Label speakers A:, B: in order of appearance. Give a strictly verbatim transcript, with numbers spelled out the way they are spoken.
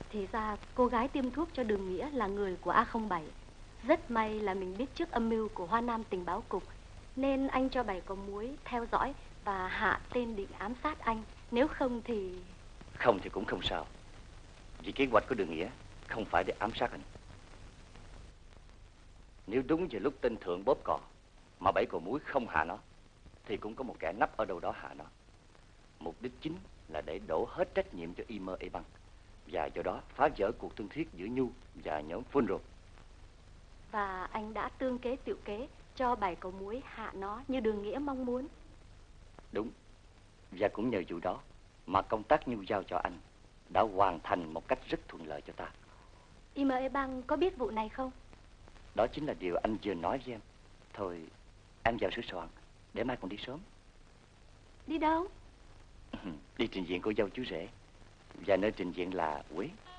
A: Thì ra cô gái tiêm thuốc cho Đường Nghĩa là người của A không bảy. Rất may là mình biết trước âm mưu của Hoa Nam tình báo cục, nên anh cho bảy có muối theo dõi và hạ tên định ám sát anh. Nếu không thì...
B: Không thì cũng không sao, vì kế hoạch của Đường Nghĩa không phải để ám sát anh. Nếu đúng về lúc tên Thượng bóp cò mà bảy cò muối không hạ nó, thì cũng có một kẻ nấp ở đâu đó hạ nó. Mục đích chính là để đổ hết trách nhiệm cho y mơ y băng, và do đó phá vỡ cuộc thương thuyết giữa Nhu và nhóm Funro.
A: Và anh đã tương kế tựu kế cho bảy cò muối hạ nó như Đường Nghĩa mong muốn.
B: Đúng. Và cũng nhờ vụ đó mà công tác Nhu giao cho anh đã hoàn thành một cách rất thuận lợi cho ta.
A: y em a bang có biết vụ này không?
B: Đó chính là điều anh vừa nói với em. Thôi em vào sửa soạn, để mai còn đi sớm.
A: Đi đâu?
B: Đi trình diện cô dâu chú rể. Và nơi trình diện là Quế.